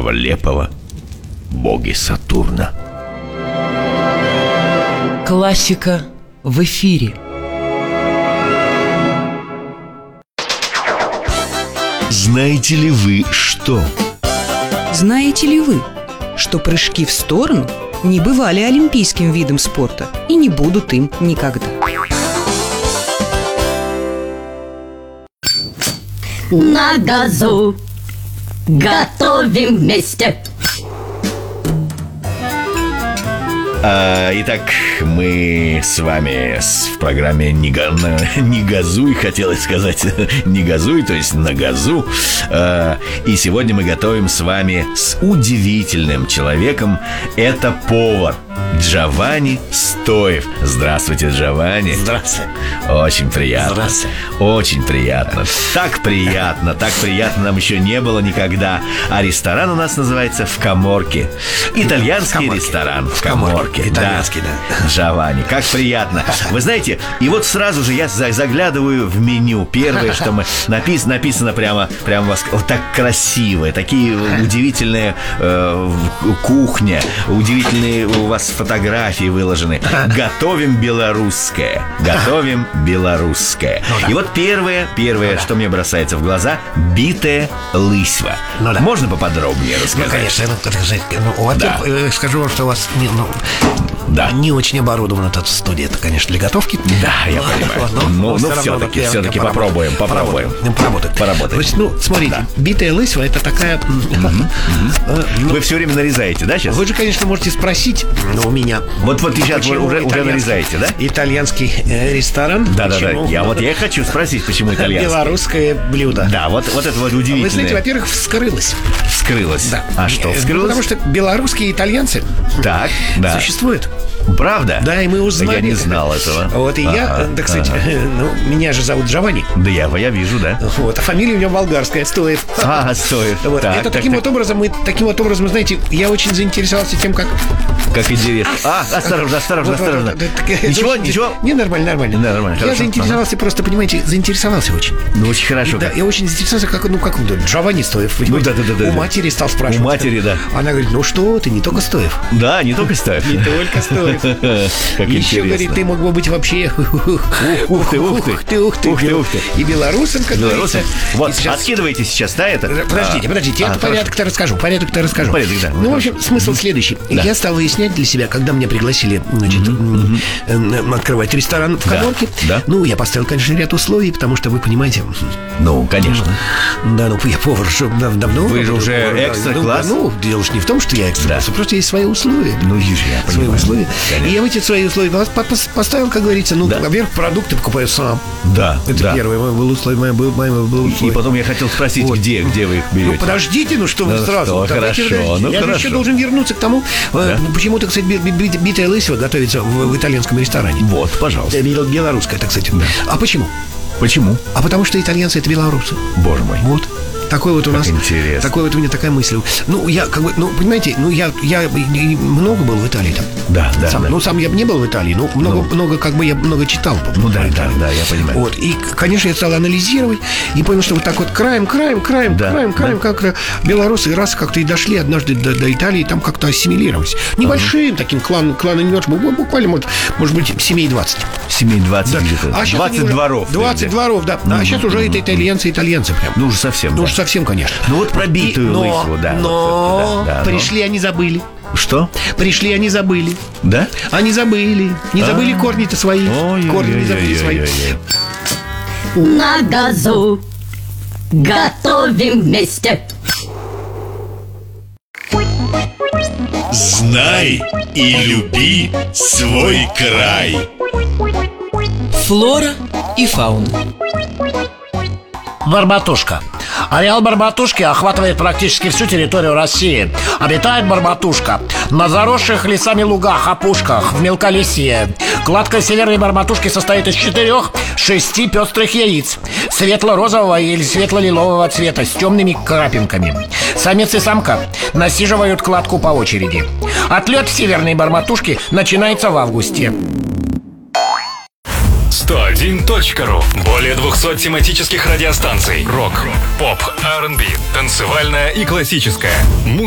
Лепова, боги Сатурна. Классика в эфире. Знаете ли вы что? Знаете ли вы, что прыжки в сторону не бывали олимпийским видом спорта и не будут им никогда? На газу готовим вместе. Итак, мы с вами в программе «Не газуй», хотелось сказать «Не газуй», то есть «На газу». И сегодня мы готовим с вами с удивительным человеком. Это повар Джованни Стоев. Здравствуйте, Джованни. Здравствуйте. Очень приятно. Здравствуйте. Очень приятно. Так приятно нам еще не было никогда. А ресторан у нас называется «В Каморке». Итальянский ресторан «В Каморке». Итальянский, да. Джованни, как приятно. Вы знаете, и вот сразу же я заглядываю в меню. Первое, что мы написано прямо вот так красиво. Такие удивительные кухня. Удивительные у вас фотографии выложены. Готовим белорусское. Готовим белорусское. И вот первое, что мне бросается в глаза: битая лысьва. Можно поподробнее рассказать? Конечно. Во-первых, скажу вам, что у вас не очень оборудована эта студия. Это, конечно, для готовки. Да, я понимаю. Но все-таки попробуем. Поработаем. Значит, смотрите, битая лысьва — это такая... Вы все время нарезаете, да, сейчас? Вы же, конечно, можете спросить у меня. Вот сейчас уже нарезаете, да? Итальянский ресторан. Да. Я и хочу спросить, почему итальянский. Белорусское блюдо. Да, вот это вот удивительное. Вы знаете, во-первых, вскрылось. Да. А что вскрылось? Потому что белорусские итальянцы существуют. Правда? Да, и мы узнали. Я не знал этого. Вот, и я, так сказать, меня же зовут Джованни. Да, я вижу, да. Вот, а фамилия у него болгарская, Стоев. Стоев. Вот. Это таким вот образом, знаете, я очень заинтересовался тем, как... Как интересно. Осторожно. Ничего? Не, нормально. Я заинтересовался, просто, понимаете, очень. Ну, очень хорошо. Да, я очень заинтересовался, как Джованни Стоев. Да. У матери стал спрашивать. У матери, да. Она говорит, что ты, не только Стоев. Да, не только Стоев. Не только Стоев. Как еще, говорит, ты мог бы быть вообще... Ух ты. И белорусом, как говорится. Вот, откидывайте сейчас, да, это? Подождите, я порядок-то расскажу. Порядок, да. В общем, смысл следующий. Я стал выяснять для себя, когда меня пригласили, открывать ресторан в Каморке. Я поставил, конечно, ряд условий, потому что вы понимаете... конечно. Да, я повар давно. Вы же уже экстра-класс. Дело же не в том, что я экстра-класс, просто есть свои условия. Я понимаю. Свои условия. И я в эти свои условия поставил, как говорится, во-первых, продукты покупаю сам. Да. Это первое мое было условие. И потом я хотел спросить, где вы их берете? Подождите, что вы сразу. Хорошо. Я же еще должен вернуться к тому, почему, так сказать, битая лысьва готовится в итальянском ресторане. Вот, пожалуйста. Белорусская, так сказать. А почему? Почему? А потому что итальянцы — это белорусы. Боже мой. Вот. Такой вот у нас. Интересно. Такой вот у меня такая мысль. Понимаете, я много был в Италии там. Да. Сам я бы не был в Италии, но я много читал. Да, я понимаю. Вот. И, конечно, я стал анализировать и понял, что вот так вот краем, как белорусы раз как-то и дошли однажды до Италии, там как-то ассимилировались. Небольшим таким кланом немножко, буквально, может быть, семей 20. Семей 20 где-то. 20 дворов. 20 дворов, да. А сейчас уже это итальянцы прям. Уже совсем. Совсем, конечно. Вот пробитую лысьву, да. Но пришли, они забыли. Что? Пришли, они забыли. Да? Они забыли. Не забыли корни-то свои. Корни не забыли свои. На газу готовим вместе. Знай и люби свой край. Флора и фауна. Барбатушка. Ареал барбатушки охватывает практически всю территорию России. Обитает барбатушка на заросших лесами лугах, опушках, в мелколесье. Кладка северной барбатушки состоит из 4-6 пестрых яиц светло-розового или светло-лилового цвета с темными крапинками. Самец и самка насиживают кладку по очереди. Отлет северной барбатушки начинается в августе. 101.ru. Более 200 тематических радиостанций. Рок, поп, R&B, танцевальная и классическая.